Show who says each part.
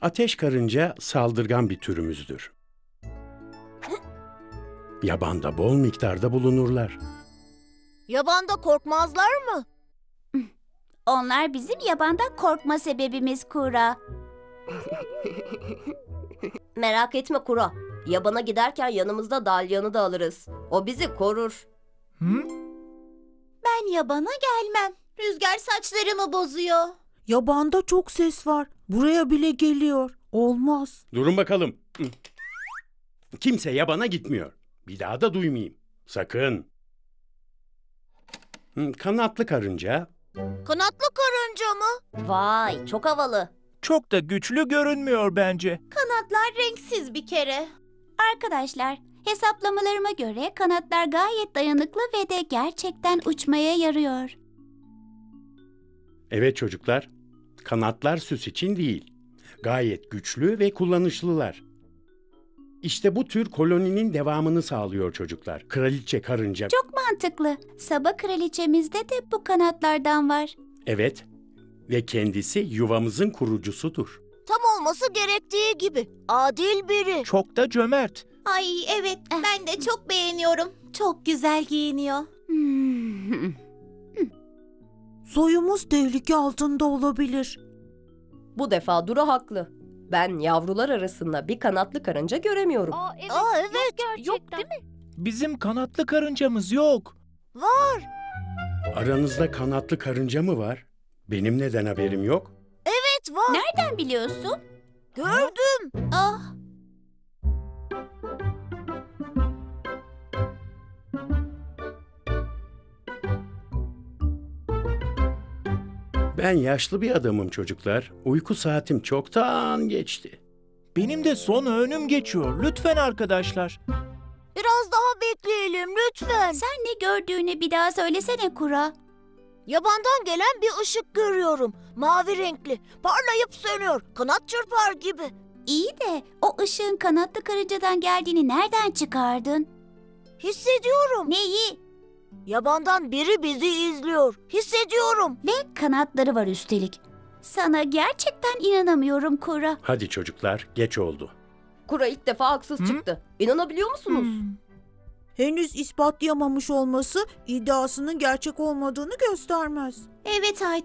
Speaker 1: Ateş karınca saldırgan bir türümüzdür. Yabanda bol miktarda bulunurlar.
Speaker 2: Yabanda korkmazlar mı?
Speaker 3: Onlar bizim yabandan korkma sebebimiz Kura.
Speaker 2: Merak etme Kura. Yabana giderken yanımızda Dalyan'ı da alırız. O bizi korur.
Speaker 4: Ben yabana gelmem. Rüzgar saçlarımı bozuyor. Yabanda çok ses var. Buraya bile geliyor. Olmaz.
Speaker 1: Durun bakalım. Kimse yabana gitmiyor. Bir daha da duymayayım. Sakın. Kanatlı karınca.
Speaker 2: Kanatlı karınca mı? Vay, çok havalı.
Speaker 5: Çok da güçlü görünmüyor bence.
Speaker 4: Kanatlar renksiz bir kere.
Speaker 3: Arkadaşlar, hesaplamalarıma göre kanatlar gayet dayanıklı ve de gerçekten uçmaya yarıyor.
Speaker 1: Evet çocuklar, kanatlar süs için değil. Gayet güçlü ve kullanışlılar. İşte bu tür koloninin devamını sağlıyor çocuklar. Kraliçe karınca.
Speaker 3: Çok mantıklı. Sabah kraliçemizde de bu kanatlardan var.
Speaker 1: Evet ve kendisi yuvamızın kurucusudur.
Speaker 2: Tam olması gerektiği gibi. Adil biri.
Speaker 5: Çok da cömert.
Speaker 4: Ay evet, ben de çok beğeniyorum. Çok güzel giyiniyor. Soyumuz tehlike altında olabilir.
Speaker 6: Bu defa Duru haklı. Ben yavrular arasında bir kanatlı karınca göremiyorum.
Speaker 2: Evet.
Speaker 3: Yok değil mi?
Speaker 5: Bizim kanatlı karıncamız yok.
Speaker 1: Aranızda kanatlı karınca mı var? Benim neden haberim yok?
Speaker 2: Evet var.
Speaker 3: Nereden biliyorsun?
Speaker 2: Gördüm.
Speaker 3: Ah,
Speaker 1: Ben yaşlı bir adamım çocuklar. Uyku saatim çoktan geçti.
Speaker 5: Benim de son öğünüm geçiyor. Lütfen arkadaşlar.
Speaker 2: Biraz daha bekleyelim lütfen.
Speaker 3: sen ne gördüğünü bir daha söylesene Kura.
Speaker 2: Yabandan gelen bir ışık görüyorum. Mavi renkli. Parlayıp sönüyor. Kanat çırpar gibi.
Speaker 3: İyi de o ışığın kanatlı karıncadan geldiğini nereden çıkardın?
Speaker 2: Hissediyorum.
Speaker 3: Neyi?
Speaker 2: Yabandan biri bizi izliyor. Hissediyorum.
Speaker 3: Ve kanatları var üstelik. Sana gerçekten inanamıyorum Kura.
Speaker 1: Hadi çocuklar, geç oldu.
Speaker 6: Kura ilk defa haksız çıktı. İnanabiliyor musunuz?
Speaker 4: Henüz ispatlayamamış olması iddiasının gerçek olmadığını göstermez. Evet Ayça.